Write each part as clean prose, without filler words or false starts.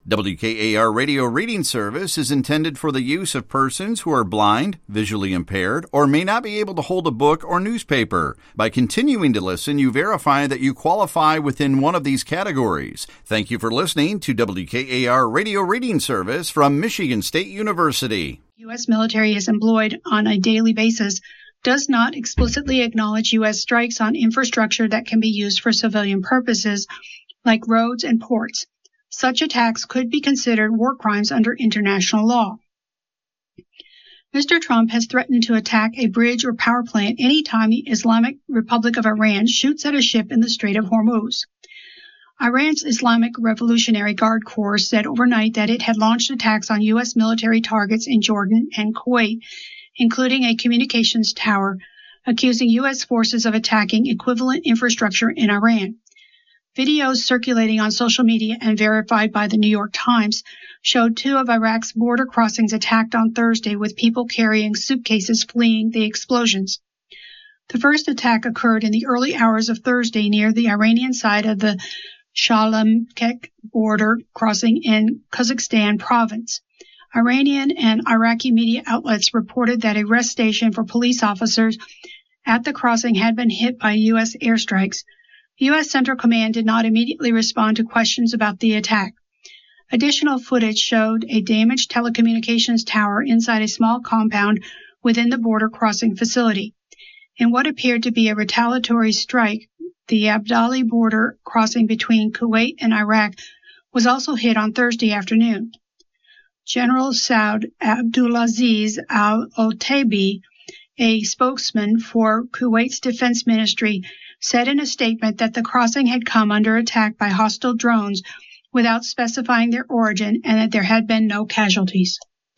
WKAR Radio Reading Service is intended for the use of persons who are blind, visually impaired, or may not be able to hold a book or newspaper. By continuing to listen, you verify that you qualify within one of these categories. Thank you for listening to WKAR Radio Reading Service from Michigan State University. U.S. military is employed on a daily basis does not explicitly acknowledge U.S. strikes on infrastructure that can be used for civilian purposes, like roads and ports. Such attacks could be considered war crimes under international law. Mr. Trump has threatened to attack a bridge or power plant any time the Islamic Republic of Iran shoots at a ship in the Strait of Hormuz. Iran's Islamic Revolutionary Guard Corps said overnight that it had launched attacks on U.S. military targets in Jordan and Kuwait, including a communications tower, accusing U.S. forces of attacking equivalent infrastructure in Iran. Videos circulating on social media and verified by the New York Times showed two of Iraq's border crossings attacked on Thursday with people carrying suitcases fleeing the explosions. The first attack occurred in the early hours of Thursday near the Iranian side of the Shalamkhet border crossing in Kazakhstan province. Iranian and Iraqi media outlets reported that a rest station for police officers at the crossing had been hit by U.S. airstrikes. U.S. Central Command did not immediately respond to questions about the attack. Additional footage showed a damaged telecommunications tower inside a small compound within the border crossing facility. In what appeared to be a retaliatory strike, the Abdali border crossing between Kuwait and Iraq was also hit on Thursday afternoon. General Saud Abdulaziz al-Otaibi, a spokesman for Kuwait's defense ministry, said in a statement that the crossing had come under attack by hostile drones without specifying their origin and that there had been no casualties.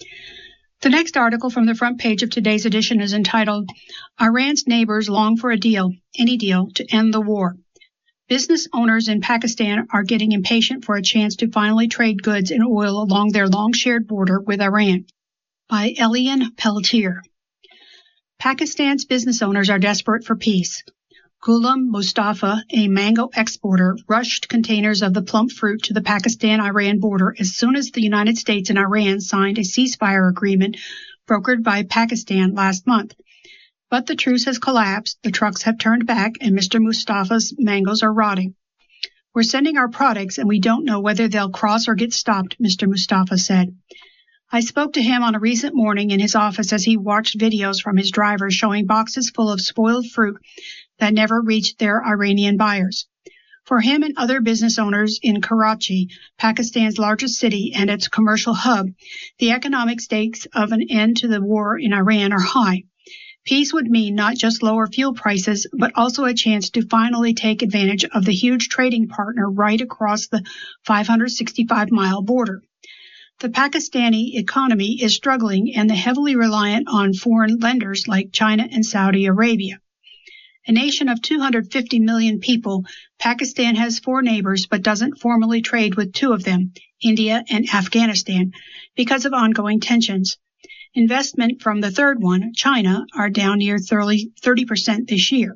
The next article from the front page of today's edition is entitled, Iran's Neighbors Long for a Deal, Any Deal, to End the War. Business owners in Pakistan are getting impatient for a chance to finally trade goods and oil along their long-shared border with Iran. By Elian Peltier. Pakistan's business owners are desperate for peace. Ghulam Mustafa, a mango exporter, rushed containers of the plump fruit to the Pakistan-Iran border as soon as the United States and Iran signed a ceasefire agreement brokered by Pakistan last month. But the truce has collapsed, the trucks have turned back, and Mr. Mustafa's mangoes are rotting. We're sending our products, and we don't know whether they'll cross or get stopped, Mr. Mustafa said. I spoke to him on a recent morning in his office as he watched videos from his driver showing boxes full of spoiled fruit that never reached their Iranian buyers. For him and other business owners in Karachi, Pakistan's largest city and its commercial hub, the economic stakes of an end to the war in Iran are high. Peace would mean not just lower fuel prices, but also a chance to finally take advantage of the huge trading partner right across the 565-mile border. The Pakistani economy is struggling and they're heavily reliant on foreign lenders like China and Saudi Arabia. A nation of 250 million people, Pakistan has 4 neighbors but doesn't formally trade with 2 of them, India and Afghanistan, because of ongoing tensions. Investment from the third one, China, are down near 30% this year.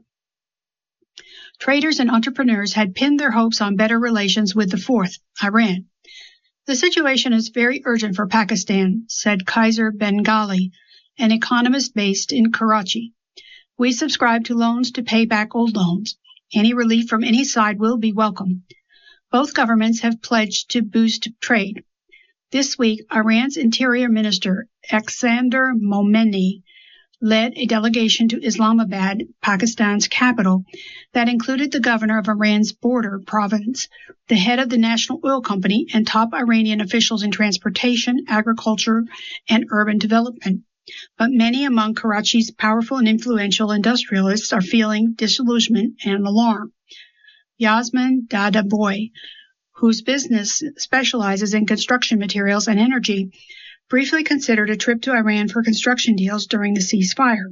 Traders and entrepreneurs had pinned their hopes on better relations with the fourth, Iran. The situation is very urgent for Pakistan, said Kaiser Bengali, an economist based in Karachi. We subscribe to loans to pay back old loans. Any relief from any side will be welcome. Both governments have pledged to boost trade. This week, Iran's Interior Minister, Alexander Momeni, led a delegation to Islamabad, Pakistan's capital, that included the governor of Iran's border province, the head of the national oil company, and top Iranian officials in transportation, agriculture, and urban development. But many among Karachi's powerful and influential industrialists are feeling disillusionment and alarm. Yasmin Dadaboy, whose business specializes in construction materials and energy, briefly considered a trip to Iran for construction deals during the ceasefire.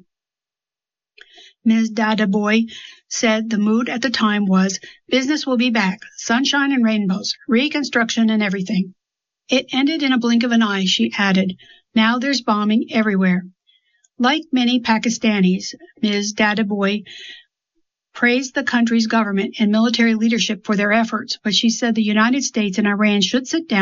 Ms. Dadaboy said the mood at the time was, business will be back, sunshine and rainbows, reconstruction and everything. It ended in a blink of an eye, she added. Now there's bombing everywhere. Like many Pakistanis, Ms. Dadaboy praised the country's government and military leadership for their efforts, but she said the United States and Iran should sit down